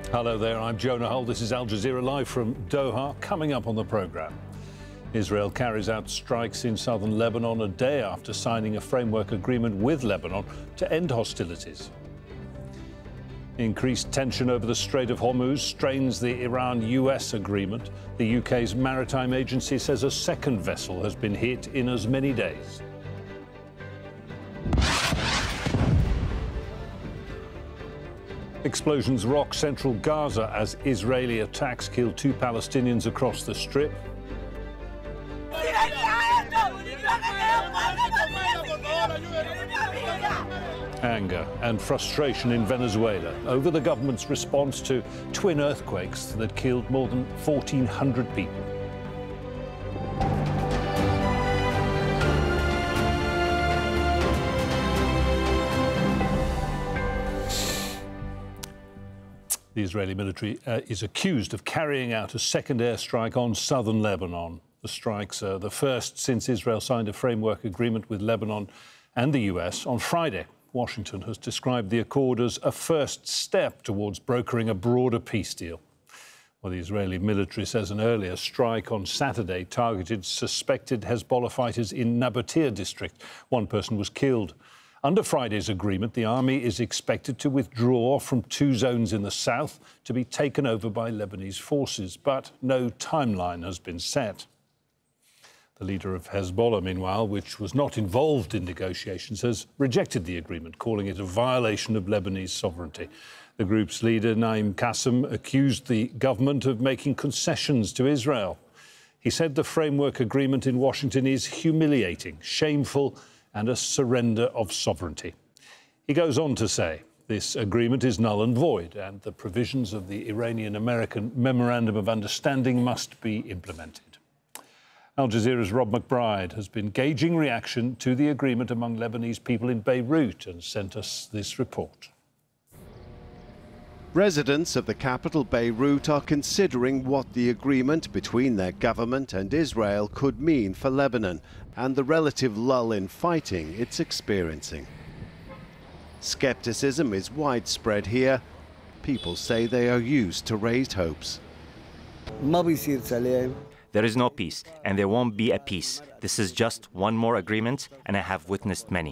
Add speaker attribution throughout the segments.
Speaker 1: Hello there, I'm Jonah Hull. This is Al Jazeera Live from Doha. Coming up on the programme, Israel carries out strikes in southern Lebanon a day after signing a framework agreement with Lebanon to end hostilities. Increased tension over the Strait of Hormuz strains the Iran-US agreement. The UK's maritime agency says a second vessel has been hit in as many days. Explosions rock central Gaza as Israeli attacks kill 2 Palestinians across the Strip. Anger and frustration in Venezuela over the government's response to twin earthquakes that killed more than 1,400 people. The Israeli military is accused of carrying out a second airstrike on southern Lebanon. The strikes are the first since Israel signed a framework agreement with Lebanon and the US on Friday. Washington has described the accord as a first step towards brokering a broader peace deal. Well, the Israeli military says an earlier strike on Saturday targeted suspected Hezbollah fighters in Nabatea district. 1 person was killed. Under Friday's agreement, the army is expected to withdraw from 2 zones in the south to be taken over by Lebanese forces, but no timeline has been set. The leader of Hezbollah, meanwhile, which was not involved in negotiations, has rejected the agreement, calling it a violation of Lebanese sovereignty. The group's leader, Naim Qassem, accused the government of making concessions to Israel. He said the framework agreement in Washington is humiliating, shameful, and a surrender of sovereignty. He goes on to say this agreement is null and void, and the provisions of the Iranian-American Memorandum of Understanding must be implemented. Al Jazeera's Rob McBride has been gauging reaction to the agreement among Lebanese people in Beirut and sent us this report.
Speaker 2: Residents of the capital, Beirut, are considering what the agreement between their government and Israel could mean for Lebanon and the relative lull in fighting it's experiencing. Skepticism is widespread here. People say they are used to raised hopes.
Speaker 3: There is no peace, and there won't be a peace. This is just one more agreement, and I have witnessed many.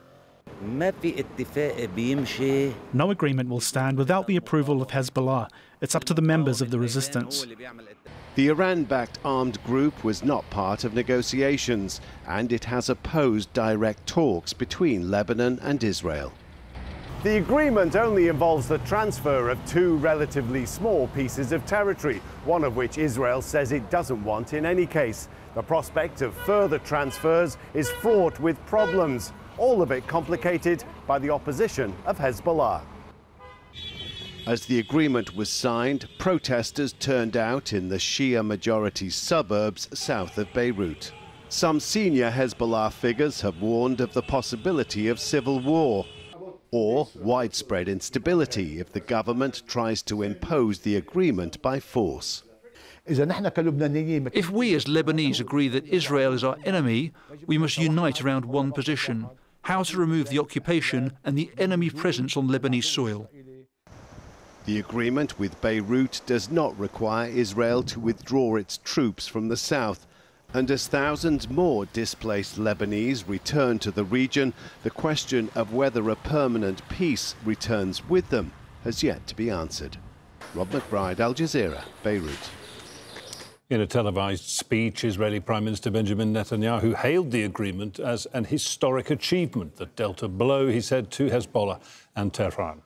Speaker 4: No agreement will stand without the approval of Hezbollah. It's up to the members of the resistance.
Speaker 2: The Iran-backed armed group was not part of negotiations, and it has opposed direct talks between Lebanon and Israel. The agreement only involves the transfer of 2 relatively small pieces of territory, one of which Israel says it doesn't want in any case. The prospect of further transfers is fraught with problems, all of it complicated by the opposition of Hezbollah. As the agreement was signed, protesters turned out in the Shia-majority suburbs south of Beirut. Some senior Hezbollah figures have warned of the possibility of civil war or widespread instability if the government tries to impose the agreement by force.
Speaker 5: If we as Lebanese agree that Israel is our enemy, we must unite around one position: how to remove the occupation and the enemy presence on Lebanese soil.
Speaker 2: The agreement with Beirut does not require Israel to withdraw its troops from the south. And as thousands more displaced Lebanese return to the region, the question of whether a permanent peace returns with them has yet to be answered. Rob McBride, Al Jazeera, Beirut.
Speaker 1: In a televised speech, Israeli Prime Minister Benjamin Netanyahu hailed the agreement as an historic achievement that dealt a blow, he said, to Hezbollah and Tehran.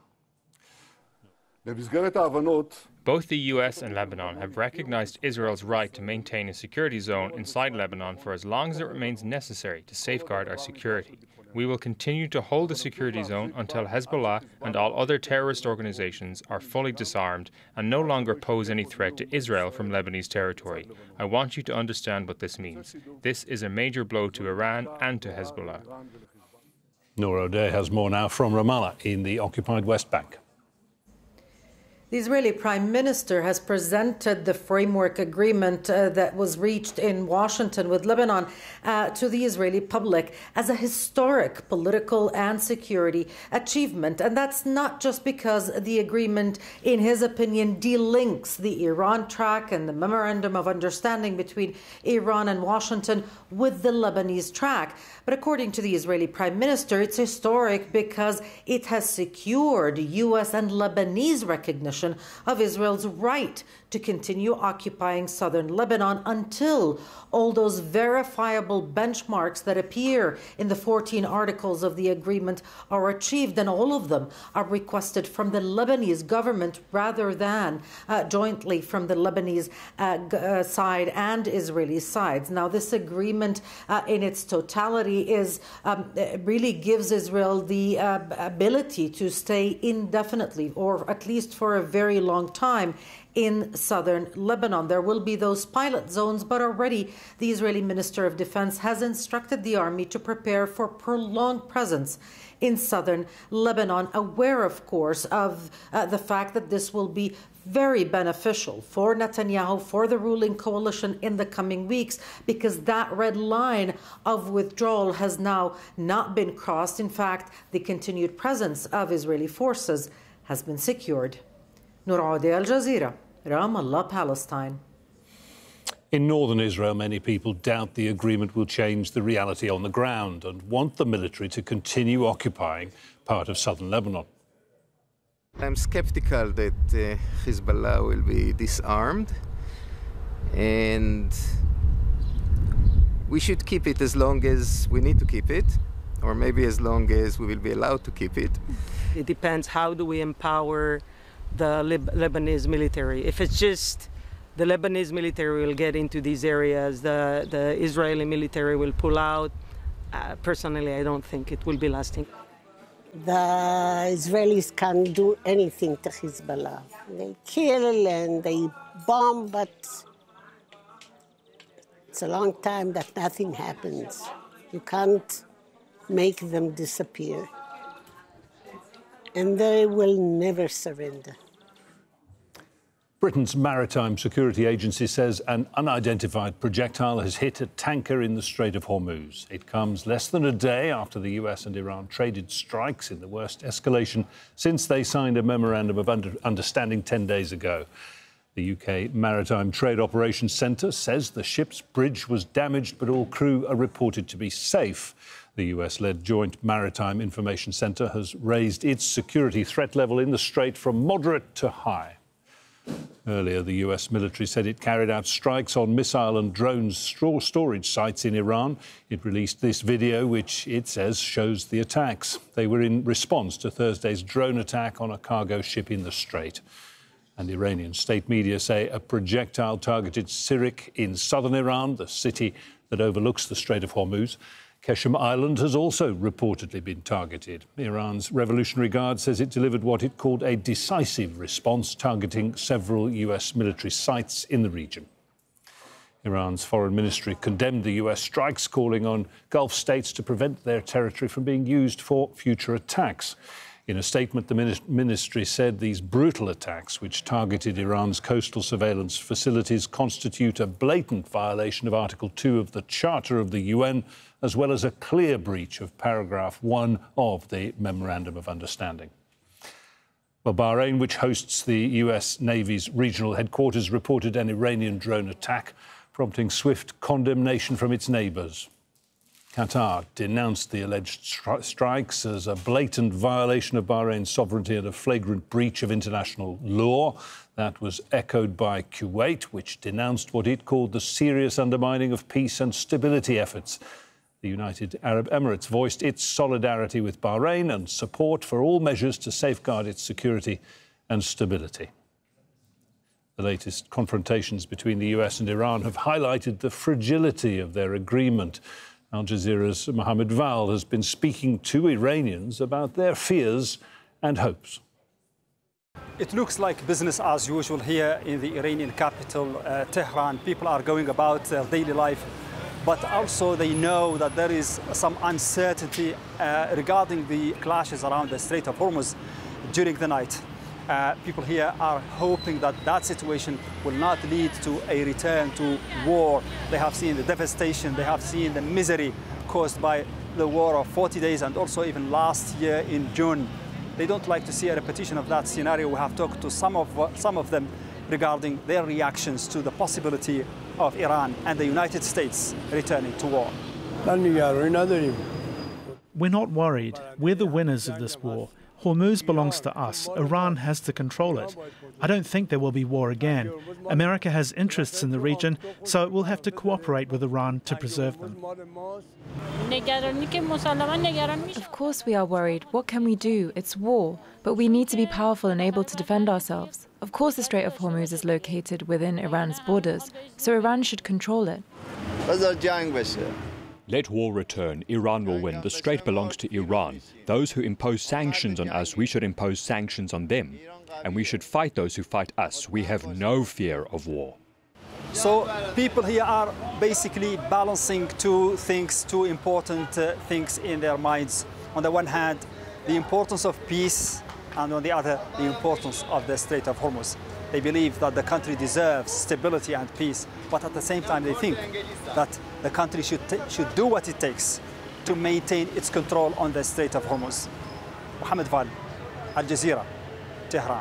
Speaker 6: Both the US and Lebanon have recognized Israel's right to maintain a security zone inside Lebanon for as long as it remains necessary to safeguard our security. We will continue to hold the security zone until Hezbollah and all other terrorist organizations are fully disarmed and no longer pose any threat to Israel from Lebanese territory. I want you to understand what this means. This is a major blow to Iran and to Hezbollah.
Speaker 1: Noor O'Day has more now from Ramallah in the occupied West Bank.
Speaker 7: The Israeli Prime Minister has presented the framework agreement that was reached in Washington with Lebanon to the Israeli public as a historic political and security achievement. And that's not just because the agreement, in his opinion, delinks the Iran track and the Memorandum of Understanding between Iran and Washington with the Lebanese track. But according to the Israeli Prime Minister, it's historic because it has secured U.S. and Lebanese recognition of Israel's right to continue occupying southern Lebanon until all those verifiable benchmarks that appear in the 14 articles of the agreement are achieved, and all of them are requested from the Lebanese government rather than jointly from the Lebanese side and Israeli sides. Now, this agreement in its totality really gives Israel the ability to stay indefinitely, or at least for a very long time, in southern Lebanon. There will be those pilot zones, but already the Israeli Minister of Defense has instructed the army to prepare for prolonged presence in southern Lebanon, aware, of course, of the fact that this will be very beneficial for Netanyahu, for the ruling coalition in the coming weeks, because that red line of withdrawal has now not been crossed. In fact, the continued presence of Israeli forces has been secured. Noor Audi, Al Jazeera, Ramallah, Palestine.
Speaker 1: In northern Israel, many people doubt the agreement will change the reality on the ground and want the military to continue occupying part of southern Lebanon.
Speaker 8: I'm skeptical that Hezbollah will be disarmed, and we should keep it as long as we need to keep it, or maybe as long as we will be allowed to keep it.
Speaker 9: It depends, how do we empower the Lebanese military? If it's just the Lebanese military will get into these areas, the Israeli military will pull out, personally, I don't think it will be lasting.
Speaker 10: The Israelis can't do anything to Hezbollah. They kill and they bomb, but it's a long time that nothing happens. You can't make them disappear. And they will never surrender.
Speaker 1: Britain's Maritime Security Agency says an unidentified projectile has hit a tanker in the Strait of Hormuz. It comes less than a day after the US and Iran traded strikes in the worst escalation since they signed a memorandum of understanding 10 days ago. The UK Maritime Trade Operations Centre says the ship's bridge was damaged, but all crew are reported to be safe. The US-led Joint Maritime Information Centre has raised its security threat level in the Strait from moderate to high. Earlier, the US military said it carried out strikes on missile and drone storage sites in Iran. It released this video, which it says shows the attacks. They were in response to Thursday's drone attack on a cargo ship in the Strait. And Iranian state media say a projectile targeted Sirik in southern Iran, the city that overlooks the Strait of Hormuz. Keshem Island has also reportedly been targeted. Iran's Revolutionary Guard says it delivered what it called a decisive response, targeting several US military sites in the region. Iran's foreign ministry condemned the US strikes, calling on Gulf states to prevent their territory from being used for future attacks. In a statement, the ministry said these brutal attacks, which targeted Iran's coastal surveillance facilities, constitute a blatant violation of Article 2 of the Charter of the UN, as well as a clear breach of Paragraph 1 of the Memorandum of Understanding. Well, Bahrain, which hosts the US Navy's regional headquarters, reported an Iranian drone attack, prompting swift condemnation from its neighbours. Qatar denounced the alleged strikes as a blatant violation of Bahrain's sovereignty and a flagrant breach of international law. That was echoed by Kuwait, which denounced what it called the serious undermining of peace and stability efforts. The United Arab Emirates voiced its solidarity with Bahrain and support for all measures to safeguard its security and stability. The latest confrontations between the US and Iran have highlighted the fragility of their agreement. Al Jazeera's Mohammed Val has been speaking to Iranians about their fears and hopes.
Speaker 11: It looks like business as usual here in the Iranian capital, Tehran. People are going about their daily life, but also they know that there is some uncertainty regarding the clashes around the Strait of Hormuz during the night. People here are hoping that that situation will not lead to a return to war. They have seen the devastation, they have seen the misery caused by the war of 40 days and also even last year in June. They don't like to see a repetition of that scenario. We have talked to some of them regarding their reactions to the possibility of Iran and the United States returning to war.
Speaker 4: We're not worried. We're the winners of this war. Hormuz belongs to us. Iran has to control it. I don't think there will be war again. America has interests in the region, so it will have to cooperate with Iran to preserve them.
Speaker 12: Of course we are worried. What can we do? It's war. But we need to be powerful and able to defend ourselves. Of course the Strait of Hormuz is located within Iran's borders, so Iran should control it.
Speaker 13: Let war return. Iran will win. The strait belongs to Iran. Those who impose sanctions on us, we should impose sanctions on them. And we should fight those who fight us. We have no fear of war.
Speaker 11: So people here are basically balancing two important things in their minds. On the one hand, the importance of peace, and on the other, the importance of the Strait of Hormuz. They believe that the country deserves stability and peace, but at the same time they think that the country should do what it takes to maintain its control on the Strait of Hormuz. Mohammed Val, Al Jazeera, Tehran.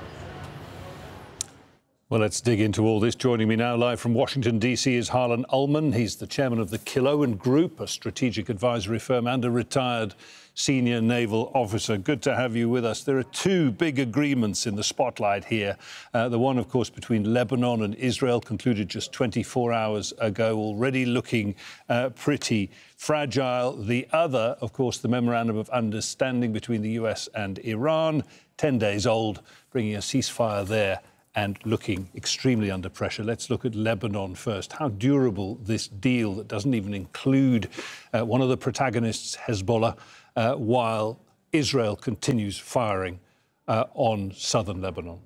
Speaker 1: Well, let's dig into all this. Joining me now live from Washington, D.C. is Harlan Ullman. He's the chairman of the Killowen Group, a strategic advisory firm and a retired senior naval officer. Good to have you with us. There are two big agreements in the spotlight here. The one, of course, between Lebanon and Israel, concluded just 24 hours ago, already looking pretty fragile. The other, of course, the Memorandum of Understanding between the US and Iran, 10 days old, bringing a ceasefire there and looking extremely under pressure. Let's look at Lebanon first. How durable this deal that doesn't even include one of the protagonists, Hezbollah, while Israel continues firing on southern Lebanon?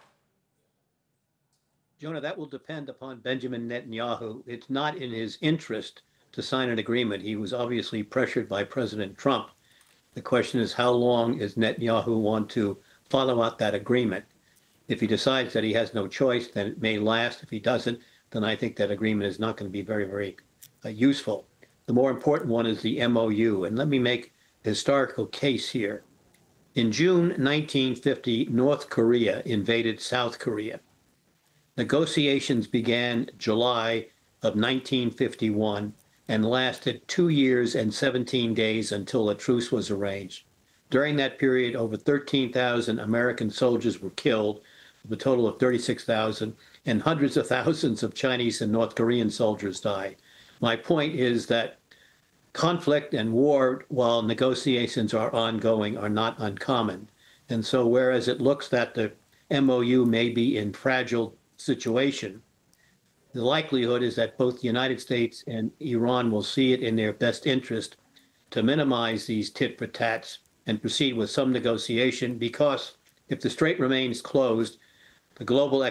Speaker 14: Jonah, that will depend upon Benjamin Netanyahu. It's not in his interest to sign an agreement. He was obviously pressured by President Trump. The question is, how long does Netanyahu want to follow out that agreement? If he decides that he has no choice, then it may last. If he doesn't, then I think that agreement is not going to be very, very useful. The more important one is the MOU. And let me make a historical case here. In June 1950, North Korea invaded South Korea. Negotiations began July of 1951 and lasted 2 years and 17 days until a truce was arranged. During that period, over 13,000 American soldiers were killed, a total of 36,000, and hundreds of thousands of Chinese and North Korean soldiers died. My point is that conflict and war, while negotiations are ongoing, are not uncommon. And so whereas it looks that the MOU may be in fragile situation, the likelihood is that both the United States and Iran will see it in their best interest to minimize these tit for tats and proceed with some negotiation, because if the strait remains closed, the global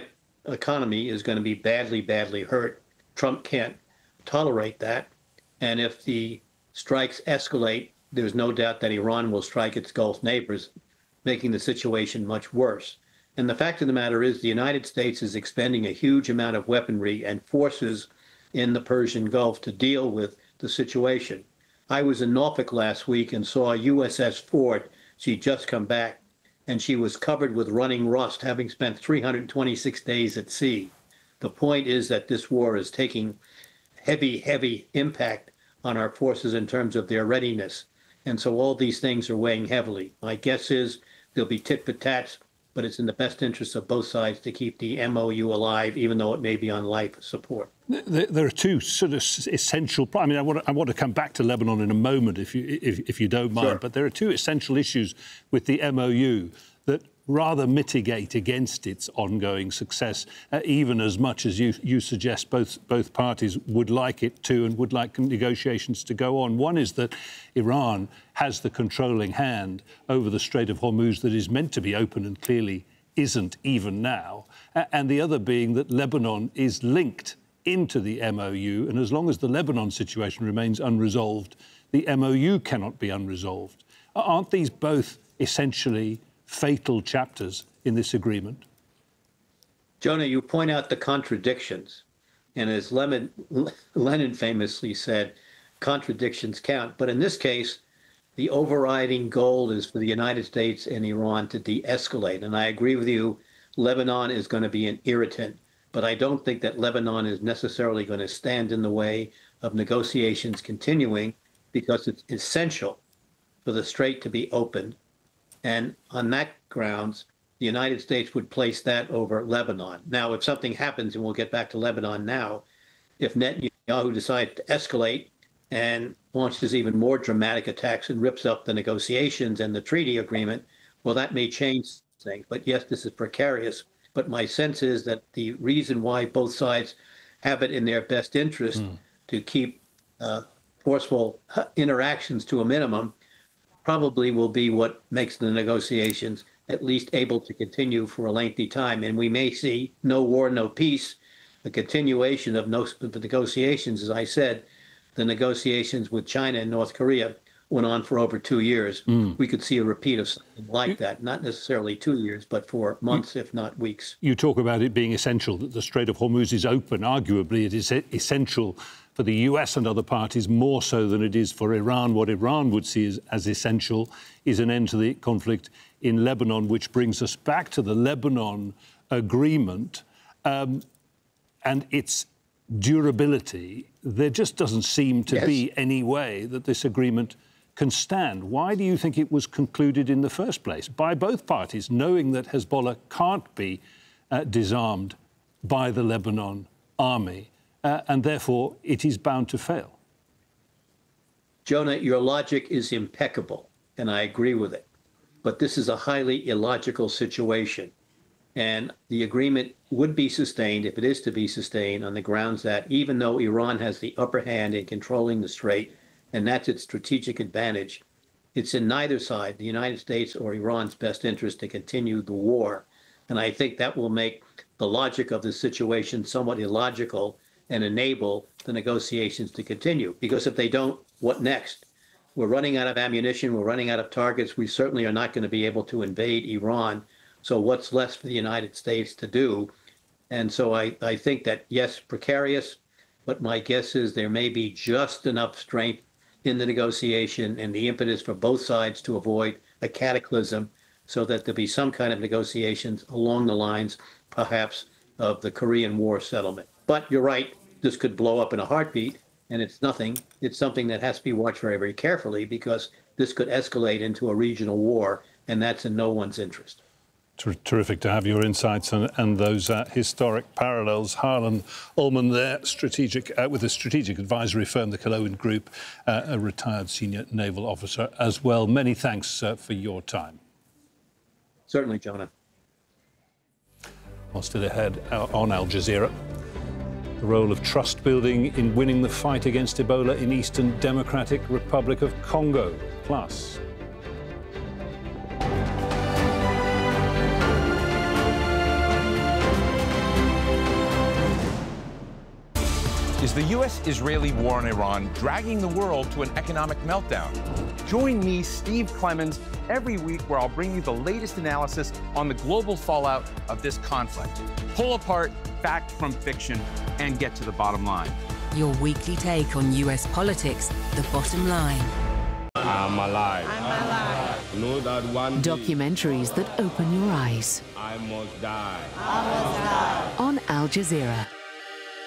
Speaker 14: economy is going to be badly, badly hurt. Trump can't tolerate that. And if the strikes escalate, there's no doubt that Iran will strike its Gulf neighbors, making the situation much worse. And the fact of the matter is the United States is expending a huge amount of weaponry and forces in the Persian Gulf to deal with the situation. I was in Norfolk last week and saw USS Ford. She'd just come back, and she was covered with running rust, having spent 326 days at sea. The point is that this war is taking heavy, heavy impact on our forces in terms of their readiness. And so all these things are weighing heavily. My guess is there'll be tit for tats, but it's in the best interest of both sides to keep the MOU alive, even though it may be on life support.
Speaker 1: There are two sort of essential. I mean, I want to come back to Lebanon in a moment, if you don't mind. Sure. But there are two essential issues with the MOU that rather mitigate against its ongoing success, even as much as you suggest both parties would like it to and would like negotiations to go on. One is that Iran has the controlling hand over the Strait of Hormuz that is meant to be open and clearly isn't even now. And the other being that Lebanon is linked into the MOU, and as long as the Lebanon situation remains unresolved, the MOU cannot be unresolved. Aren't these both essentially fatal chapters in this agreement?
Speaker 14: Jonah, you point out the contradictions. And as Lenin famously said, contradictions count. But in this case, the overriding goal is for the United States and Iran to de-escalate. And I agree with you, Lebanon is going to be an irritant. But I don't think that Lebanon is necessarily going to stand in the way of negotiations continuing, because it's essential for the strait to be opened. And on that grounds, the United States would place that over Lebanon. Now, if something happens, and we'll get back to Lebanon now, if Netanyahu decides to escalate and launches even more dramatic attacks and rips up the negotiations and the treaty agreement, well, that may change things. But yes, this is precarious. But my sense is that the reason why both sides have it in their best interest to keep forceful interactions to a minimum probably will be what makes the negotiations at least able to continue for a lengthy time. And we may see no war, no peace, a continuation of the negotiations. As I said, the negotiations with China and North Korea went on for over 2 years. We could see a repeat of something like that, not necessarily 2 years, but for months, if not weeks.
Speaker 1: You talk about it being essential that the Strait of Hormuz is open. Arguably, it is essential for the US and other parties more so than it is for Iran. What Iran would see as essential is an end to the conflict in Lebanon, which brings us back to the Lebanon agreement and its durability. There just doesn't seem to be any way that this agreement can stand. Why do you think it was concluded in the first place by both parties, knowing that Hezbollah can't be disarmed by the Lebanon army, and therefore it is bound to fail?
Speaker 14: Jonah, your logic is impeccable, and I agree with it. But this is a highly illogical situation. And the agreement would be sustained, if it is to be sustained, on the grounds that even though Iran has the upper hand in controlling the strait, and that's its strategic advantage, it's in neither side, the United States or Iran's best interest, to continue the war. And I think that will make the logic of the situation somewhat illogical and enable the negotiations to continue. Because if they don't, what next? We're running out of ammunition, we're running out of targets, we certainly are not going to be able to invade Iran. So what's left for the United States to do? And so I think that, yes, precarious, but my guess is there may be just enough strength in the negotiation and the impetus for both sides to avoid a cataclysm, so that there'll be some kind of negotiations along the lines, perhaps, of the Korean War settlement. But you're right, this could blow up in a heartbeat, and it's something that has to be watched very, very carefully, because this could escalate into a regional war, and that's in no one's interest.
Speaker 1: Terrific to have your insights and those historic parallels. Harlan Ullman there, with the strategic advisory firm, the Culloden Group, a retired senior naval officer as well. Many thanks for your time.
Speaker 14: Certainly, Jonah.
Speaker 1: Well, still ahead on Al Jazeera, the role of trust building in winning the fight against Ebola in Eastern Democratic Republic of Congo. Plus,
Speaker 15: is the U.S.-Israeli war on Iran dragging the world to an economic meltdown? Join me, Steve Clemons, every week where I'll bring you the latest analysis on the global fallout of this conflict. Pull apart fact from fiction and get to the bottom line.
Speaker 16: Your weekly take on U.S. politics, The Bottom Line.
Speaker 17: I'm alive. I'm alive. Know that one day
Speaker 16: Documentaries that open your eyes.
Speaker 17: I must die.
Speaker 16: I must die. On Al Jazeera.